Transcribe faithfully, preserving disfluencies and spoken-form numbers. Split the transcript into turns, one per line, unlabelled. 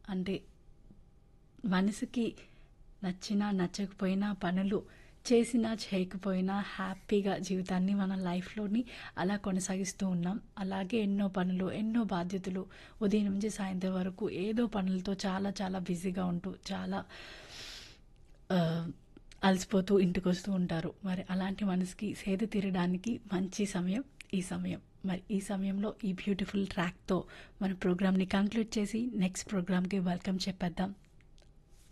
అంటే మనసుకి నచ్చినా నచ్చకపోయినా పనులు చేసినా చేయకపోయినా హ్యాపీగా జీవితాన్ని మన లైఫ్లోని అలా కొనసాగిస్తూ ఉన్నాం. అలాగే ఎన్నో పనులు ఎన్నో బాధ్యతలు ఉదయం నుంచి సాయంత్రం వరకు ఏదో పనులతో చాలా చాలా బిజీగా ఉంటూ చాలా ఆ, అలసిపోతూ ఇంటికి వస్తూ ఉంటారు. మరి అలాంటి మనసుకి సేద తీరడానికి మంచి సమయం ఈ సమయం. మరి ఈ సమయంలో ఈ బ్యూటిఫుల్ ట్రాక్తో మన ప్రోగ్రామ్ని కంక్లూడ్ చేసి నెక్స్ట్ ప్రోగ్రామ్కి వెల్కమ్ చెప్పేద్దాం.